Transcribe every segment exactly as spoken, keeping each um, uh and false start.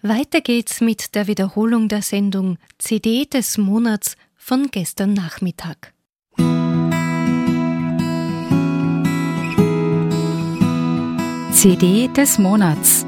Weiter geht's mit der Wiederholung der Sendung C D des Monats von gestern Nachmittag. C D des Monats.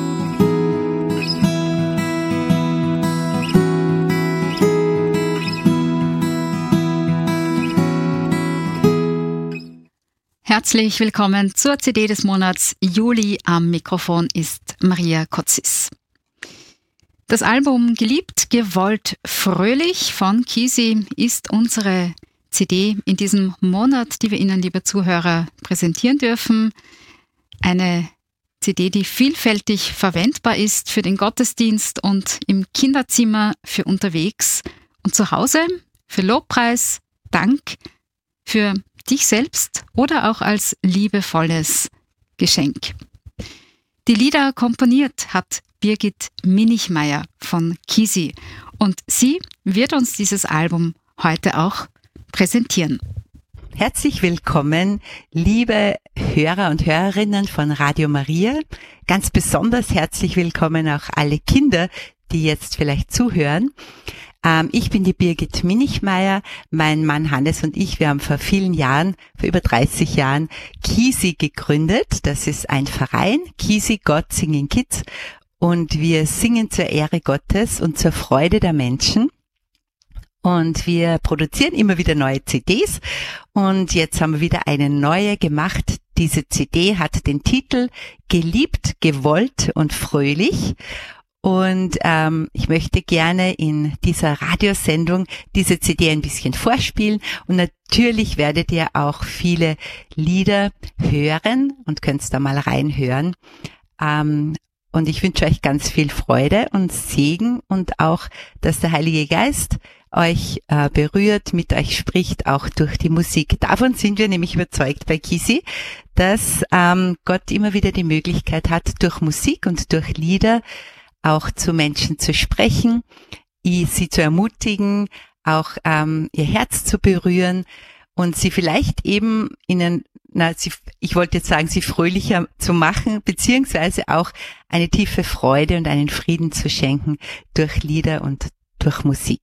Herzlich willkommen zur C D des Monats Juli. Am Mikrofon ist Maria Kotzis. Das Album Geliebt, gewollt, fröhlich von Kisi ist unsere C D in diesem Monat, die wir Ihnen, liebe Zuhörer, präsentieren dürfen. Eine C D, die vielfältig verwendbar ist für den Gottesdienst und im Kinderzimmer, für unterwegs und zu Hause, für Lobpreis, Dank, für dich selbst oder auch als liebevolles Geschenk. Die Lieder komponiert hat Birgit Minichmeier von Kisi und sie wird uns dieses Album heute auch präsentieren. Herzlich willkommen, liebe Hörer und Hörerinnen von Radio Maria. Ganz besonders herzlich willkommen auch alle Kinder, die jetzt vielleicht zuhören. Ähm, ich bin die Birgit Minichmeier. Mein Mann Hannes und ich, wir haben vor vielen Jahren, vor über dreißig Jahren, Kisi gegründet. Das ist ein Verein, Kisi God Singing Kids. Und wir singen zur Ehre Gottes und zur Freude der Menschen. Und wir produzieren immer wieder neue C Ds. Und jetzt haben wir wieder eine neue gemacht. Diese C D hat den Titel Geliebt, gewollt und fröhlich. Und ähm, ich möchte gerne in dieser Radiosendung diese C D ein bisschen vorspielen. Und natürlich werdet ihr auch viele Lieder hören und könnt da mal reinhören. Ähm, und ich wünsche euch ganz viel Freude und Segen und auch, dass der Heilige Geist euch äh, berührt, mit euch spricht, auch durch die Musik. Davon sind wir nämlich überzeugt bei Kisi, dass ähm, Gott immer wieder die Möglichkeit hat, durch Musik und durch Lieder auch zu Menschen zu sprechen, sie zu ermutigen, auch ähm, ihr Herz zu berühren und sie vielleicht eben ihnen, na, sie, ich wollte jetzt sagen, sie fröhlicher zu machen, beziehungsweise auch eine tiefe Freude und einen Frieden zu schenken durch Lieder und durch Musik.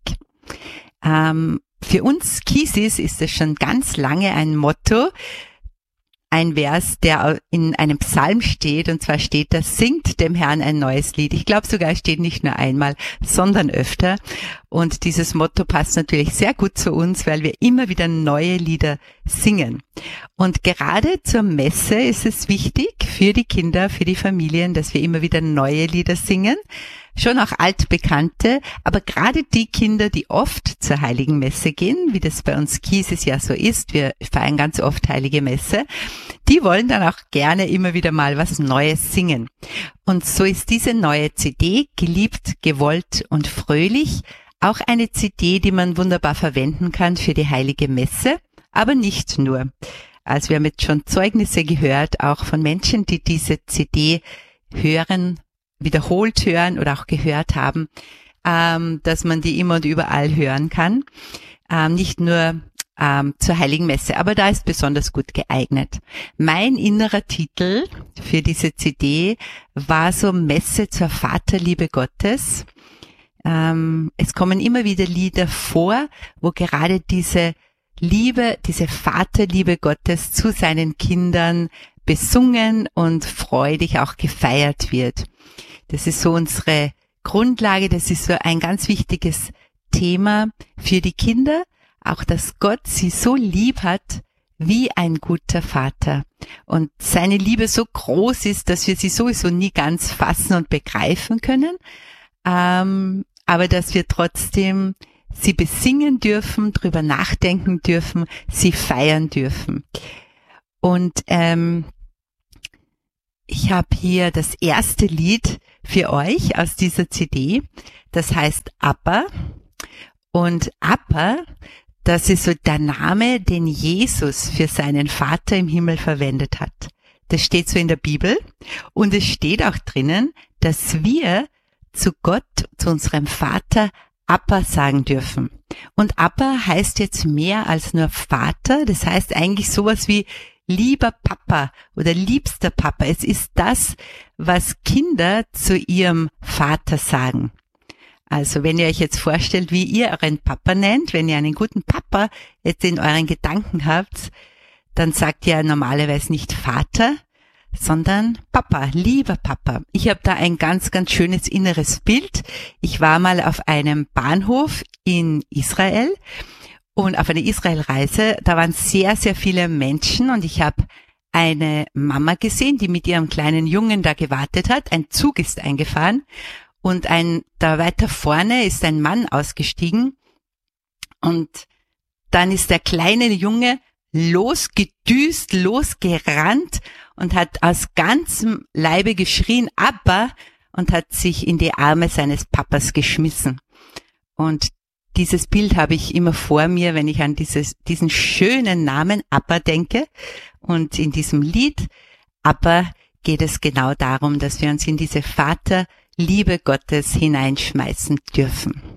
Ähm, für uns Kisis ist es schon ganz lange ein Motto, ein Vers, der in einem Psalm steht, und zwar steht da: Singt dem Herrn ein neues Lied. Ich glaube sogar, es steht nicht nur einmal, sondern öfter. Und dieses Motto passt natürlich sehr gut zu uns, weil wir immer wieder neue Lieder singen. Und gerade zur Messe ist es wichtig für die Kinder, für die Familien, dass wir immer wieder neue Lieder singen. Schon auch altbekannte, aber gerade die Kinder, die oft zur Heiligen Messe gehen, wie das bei uns Kisis ja so ist, wir feiern ganz oft Heilige Messe, die wollen dann auch gerne immer wieder mal was Neues singen. Und so ist diese neue C D, Geliebt, gewollt und fröhlich, auch eine C D, die man wunderbar verwenden kann für die Heilige Messe, aber nicht nur. Also wir haben jetzt schon Zeugnisse gehört, auch von Menschen, die diese C D hören, wiederholt hören oder auch gehört haben, ähm, dass man die immer und überall hören kann, ähm, nicht nur ähm, zur Heiligen Messe, aber da ist besonders gut geeignet. Mein innerer Titel für diese C D war so Messe zur Vaterliebe Gottes. Ähm, es kommen immer wieder Lieder vor, wo gerade diese Liebe, diese Vaterliebe Gottes zu seinen Kindern besungen und freudig auch gefeiert wird. Das ist so unsere Grundlage, das ist so ein ganz wichtiges Thema für die Kinder, auch dass Gott sie so lieb hat wie ein guter Vater und seine Liebe so groß ist, dass wir sie sowieso nie ganz fassen und begreifen können, ähm, aber dass wir trotzdem sie besingen dürfen, drüber nachdenken dürfen, sie feiern dürfen. Und ähm, ich habe hier das erste Lied für euch aus dieser C D, das heißt Abba. Und Abba, das ist so der Name, den Jesus für seinen Vater im Himmel verwendet hat. Das steht so in der Bibel und es steht auch drinnen, dass wir zu Gott, zu unserem Vater, Abba sagen dürfen. Und Abba heißt jetzt mehr als nur Vater, das heißt eigentlich sowas wie lieber Papa oder liebster Papa. Es ist das, was Kinder zu ihrem Vater sagen. Also wenn ihr euch jetzt vorstellt, wie ihr euren Papa nennt, wenn ihr einen guten Papa jetzt in euren Gedanken habt, dann sagt ihr normalerweise nicht Vater, sondern Papa, lieber Papa. Ich habe da ein ganz, ganz schönes inneres Bild. Ich war mal auf einem Bahnhof in Israel und auf einer Israelreise. Da waren sehr, sehr viele Menschen und ich habe eine Mama gesehen, die mit ihrem kleinen Jungen da gewartet hat. Ein Zug ist eingefahren und ein da weiter vorne ist ein Mann ausgestiegen und dann ist der kleine Junge losgedüst, losgerannt und hat aus ganzem Leibe geschrien, Abba, und hat sich in die Arme seines Papas geschmissen. Und dieses Bild habe ich immer vor mir, wenn ich an dieses, diesen schönen Namen Abba denke. Und in diesem Lied Abba geht es genau darum, dass wir uns in diese Vaterliebe Gottes hineinschmeißen dürfen.